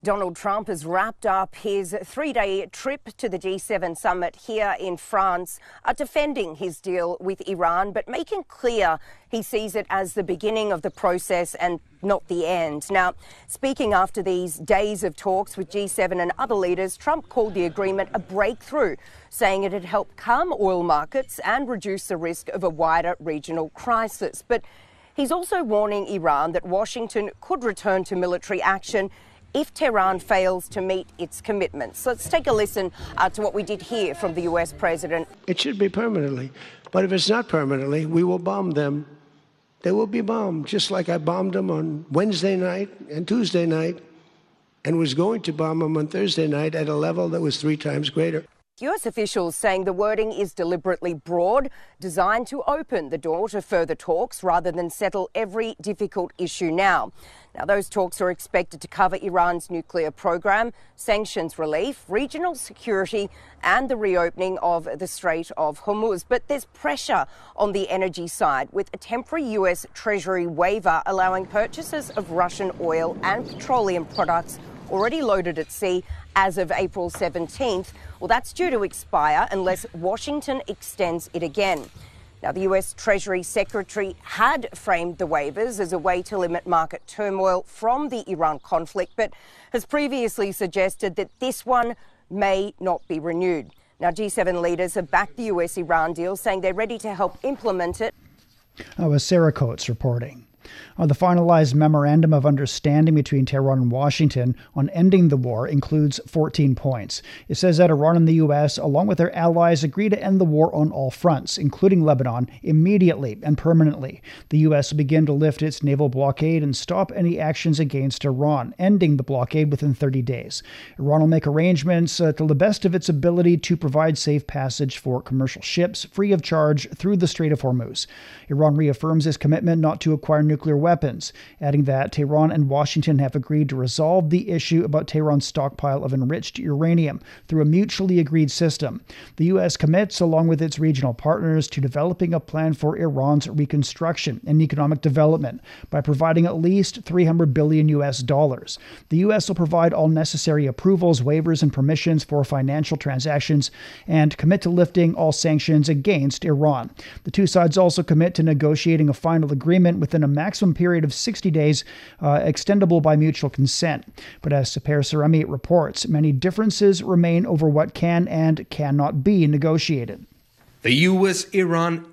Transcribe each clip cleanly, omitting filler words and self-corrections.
Donald Trump has wrapped up his three-day trip to the G7 summit here in France, defending his deal with Iran, but making clear he sees it as the beginning of the process and not the end. Now, speaking after these days of talks with G7 and other leaders, Trump called the agreement a breakthrough, saying it had helped calm oil markets and reduce the risk of a wider regional crisis. But he's also warning Iran that Washington could return to military action if Tehran fails to meet its commitments. So let's take a listen to what we did hear from the US president. It should be permanently. But if it's not permanently, we will bomb them. They will be bombed, just like I bombed them on Wednesday night and Tuesday night and was going to bomb them on Thursday night at a level that was 3 times greater. US officials saying the wording is deliberately broad, designed to open the door to further talks rather than settle every difficult issue now. Now, those talks are expected to cover Iran's nuclear program, sanctions relief, regional security and the reopening of the Strait of Hormuz. But there's pressure on the energy side, with a temporary US Treasury waiver allowing purchases of Russian oil and petroleum products already loaded at sea as of April 17th. Well, that's due to expire unless Washington extends it again. Now, the US Treasury Secretary had framed the waivers as a way to limit market turmoil from the Iran conflict, but has previously suggested that this one may not be renewed. Now, G7 leaders have backed the US-Iran deal, saying they're ready to help implement it. That was Sarah Coates reporting. The finalized memorandum of understanding between Tehran and Washington on ending the war includes 14 points. It says that Iran and the U.S., along with their allies, agree to end the war on all fronts, including Lebanon, immediately and permanently. The U.S. will begin to lift its naval blockade and stop any actions against Iran, ending the blockade within 30 days. Iran will make arrangements to the best of its ability to provide safe passage for commercial ships free of charge through the Strait of Hormuz. Iran reaffirms its commitment not to acquire nuclear weapons, adding that Tehran and Washington have agreed to resolve the issue about Tehran's stockpile of enriched uranium through a mutually agreed system. The U.S. commits, along with its regional partners, to developing a plan for Iran's reconstruction and economic development by providing at least $300 billion US. The U.S. will provide all necessary approvals, waivers, and permissions for financial transactions and commit to lifting all sanctions against Iran. The two sides also commit to negotiating a final agreement within a maximum period of 60 days, extendable by mutual consent. But as Seper Saremi reports, many differences remain over what can and cannot be negotiated. The U.S.-Iran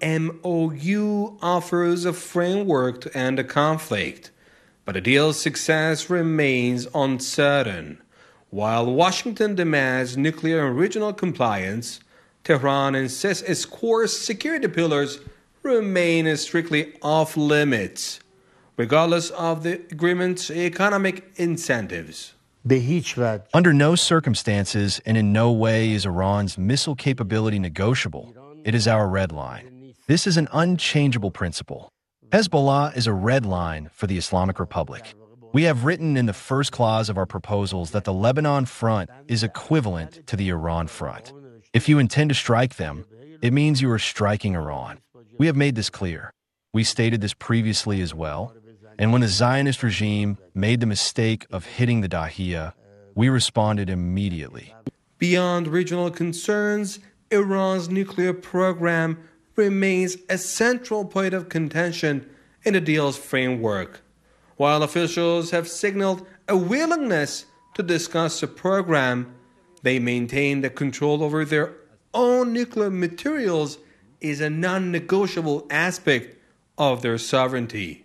MOU offers a framework to end the conflict, but the deal's success remains uncertain. While Washington demands nuclear and regional compliance, Tehran insists its core security pillars remain strictly off limits, regardless of the agreement's economic incentives. Under no circumstances and in no way is Iran's missile capability negotiable. It is our red line. This is an unchangeable principle. Hezbollah is a red line for the Islamic Republic. We have written in the first clause of our proposals that the Lebanon front is equivalent to the Iran front. If you intend to strike them, it means you are striking Iran. We have made this clear. We stated this previously as well. And when the Zionist regime made the mistake of hitting the Dahiya, we responded immediately. Beyond regional concerns, Iran's nuclear program remains a central point of contention in the deal's framework. While officials have signaled a willingness to discuss the program, they maintain that control over their own nuclear materials is a non-negotiable aspect of their sovereignty.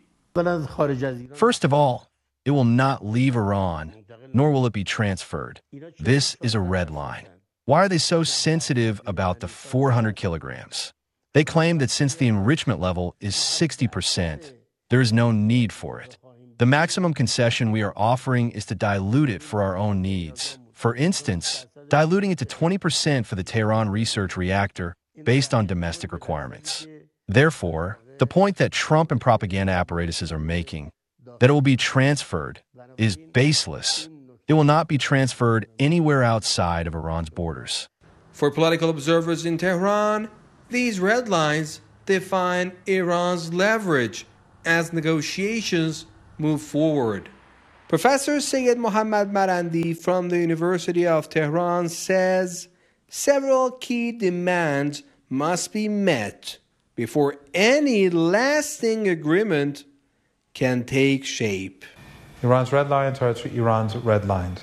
First of all, it will not leave Iran, nor will it be transferred. This is a red line. Why are they so sensitive about the 400 kilograms? They claim that since the enrichment level is 60%, there is no need for it. The maximum concession we are offering is to dilute it for our own needs. For instance, diluting it to 20% for the Tehran research reactor based on domestic requirements. Therefore, the point that Trump and propaganda apparatuses are making, that it will be transferred, is baseless. It will not be transferred anywhere outside of Iran's borders. For political observers in Tehran, these red lines define Iran's leverage as negotiations move forward. Professor Syed Mohammad Marandi from the University of Tehran says several key demands must be met before any lasting agreement can take shape. Iran's red lines are Iran's red lines.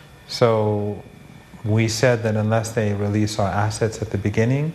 So we said that unless they release our assets at the beginning,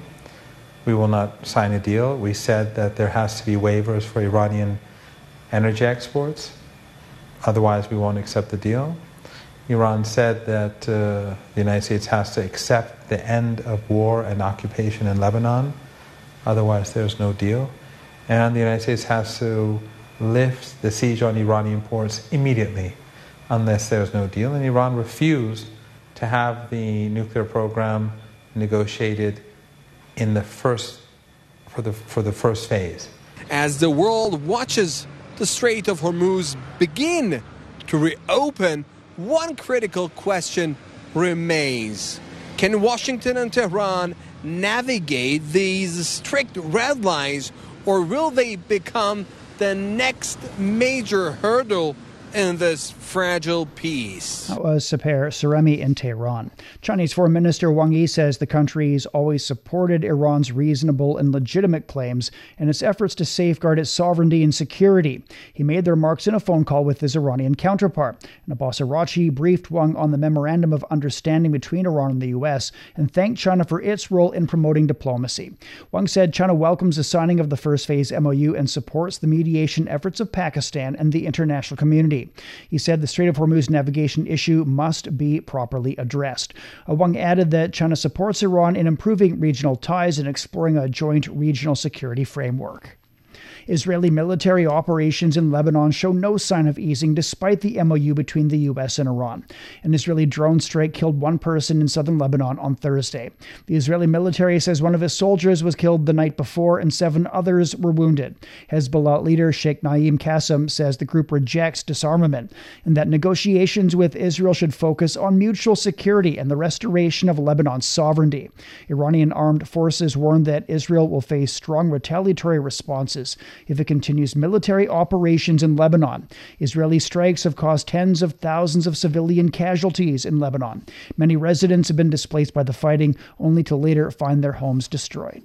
we will not sign a deal. We said that there has to be waivers for Iranian energy exports. Otherwise, we won't accept the deal. Iran said that the United States has to accept the end of war and occupation in Lebanon. Otherwise, there's no deal. And the United States has to lift the siege on Iranian ports immediately unless there's no deal. And Iran refused to have the nuclear program negotiated in the first for the first phase. As the world watches the Strait of Hormuz begin to reopen, one critical question remains. Can Washington and Tehran navigate these strict red lines, or will they become the next major hurdle in this fragile peace? That was Saper Saremi in Tehran. Chinese Foreign Minister Wang Yi says the country's always supported Iran's reasonable and legitimate claims and its efforts to safeguard its sovereignty and security. He made the remarks in a phone call with his Iranian counterpart. And Abbas Araghchi briefed Wang on the Memorandum of Understanding between Iran and the U.S. and thanked China for its role in promoting diplomacy. Wang said China welcomes the signing of the first phase MOU and supports the mediation efforts of Pakistan and the international community. He said the Strait of Hormuz navigation issue must be properly addressed. Wang added that China supports Iran in improving regional ties and exploring a joint regional security framework. Israeli military operations in Lebanon show no sign of easing despite the MOU between the U.S. and Iran. An Israeli drone strike killed one person in southern Lebanon on Thursday. The Israeli military says one of its soldiers was killed the night before and 7 others were wounded. Hezbollah leader Sheikh Naim Qassem says the group rejects disarmament and that negotiations with Israel should focus on mutual security and the restoration of Lebanon's sovereignty. Iranian armed forces warned that Israel will face strong retaliatory responses if it continues military operations in Lebanon. Israeli strikes have caused tens of thousands of civilian casualties in Lebanon. Many residents have been displaced by the fighting, only to later find their homes destroyed.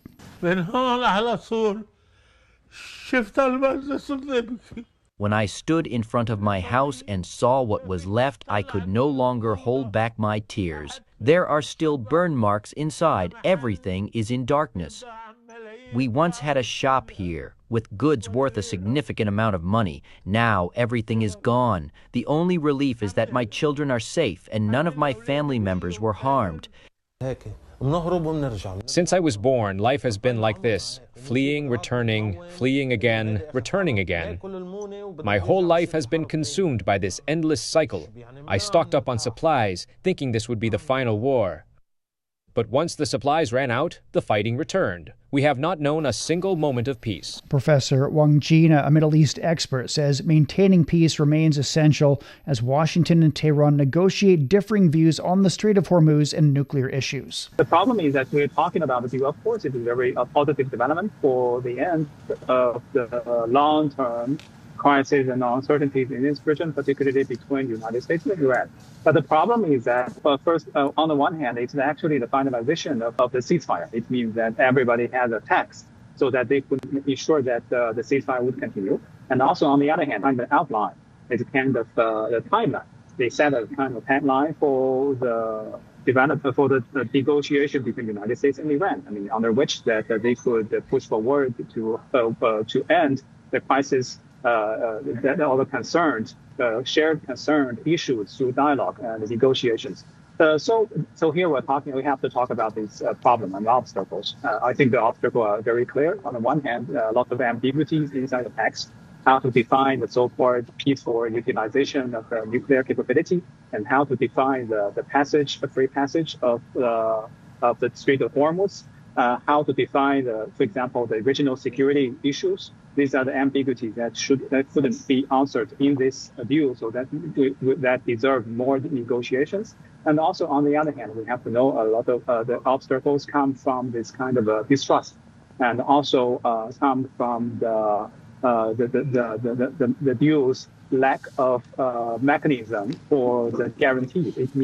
When I stood in front of my house and saw what was left, I could no longer hold back my tears. There are still burn marks inside. Everything is in darkness. We once had a shop here with goods worth a significant amount of money. Now everything is gone. The only relief is that my children are safe and none of my family members were harmed. Since I was born, life has been like this: fleeing, returning, fleeing again, returning again. My whole life has been consumed by this endless cycle. I stocked up on supplies, thinking this would be the final war. But once the supplies ran out, the fighting returned. We have not known a single moment of peace. Professor Wang Jina, a Middle East expert, says maintaining peace remains essential as Washington and Tehran negotiate differing views on the Strait of Hormuz and nuclear issues. The problem is that we're talking about the deal. Of course, it is a very positive development for the end of the long-term crisis and uncertainties in this region, particularly between the United States and Iran. But the problem is that, first, on the one hand, it's actually the finalization of the ceasefire. It means that everybody has a text so that they could ensure that the ceasefire would continue. And also, on the other hand, on the outline, it's kind of the timeline. They set a kind of timeline for the negotiation between the United States and Iran. I mean, under which that they could push forward to end the crisis. That all the concerned, shared concerned issues through dialogue and negotiations. So here we have to talk about this problem and obstacles. I think the obstacles are very clear. On the one hand, lots of ambiguities inside the text, how to define the so-called peaceful utilization of nuclear capability, and how to define the free passage of the Strait of Hormuz, how to define, for example, the regional security issues. These are the ambiguities that couldn't be answered in this deal, so that deserve more negotiations. And also, on the other hand, we have to know a lot of the obstacles come from this kind of distrust, and also come from the the deal's lack of mechanism for the guarantees. It